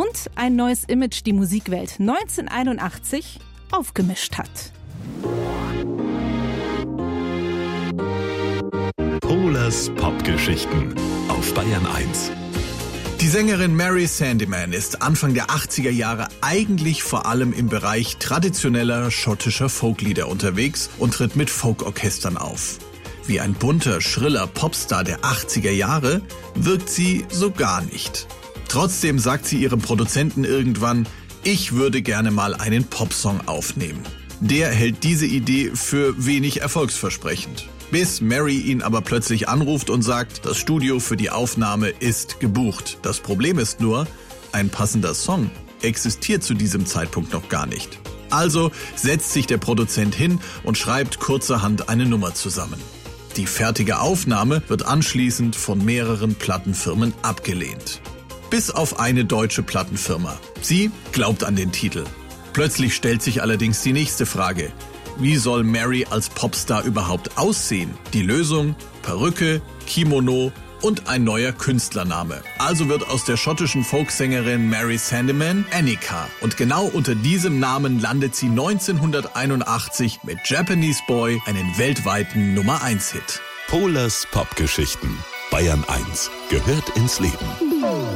und ein neues Image die Musikwelt 1981 aufgemischt hat. Pohlers Popgeschichten auf Bayern 1. Die Sängerin Mary Sandeman ist Anfang der 80er Jahre eigentlich vor allem im Bereich traditioneller schottischer Folklieder unterwegs und tritt mit Folkorchestern auf. Wie ein bunter, schriller Popstar der 80er Jahre wirkt sie so gar nicht. Trotzdem sagt sie ihrem Produzenten irgendwann, ich würde gerne mal einen Popsong aufnehmen. Der hält diese Idee für wenig erfolgsversprechend. Bis Mary ihn aber plötzlich anruft und sagt, das Studio für die Aufnahme ist gebucht. Das Problem ist nur, ein passender Song existiert zu diesem Zeitpunkt noch gar nicht. Also setzt sich der Produzent hin und schreibt kurzerhand eine Nummer zusammen. Die fertige Aufnahme wird anschließend von mehreren Plattenfirmen abgelehnt. Bis auf eine deutsche Plattenfirma. Sie glaubt an den Titel. Plötzlich stellt sich allerdings die nächste Frage. Wie soll Mary als Popstar überhaupt aussehen? Die Lösung? Perücke, Kimono und ein neuer Künstlername. Also wird aus der schottischen Folksängerin Mary Sandeman Annika. Und genau unter diesem Namen landet sie 1981 mit Japanese Boy einen weltweiten Nummer-1-Hit. Pohlers Popgeschichten. Bayern 1 gehört ins Leben.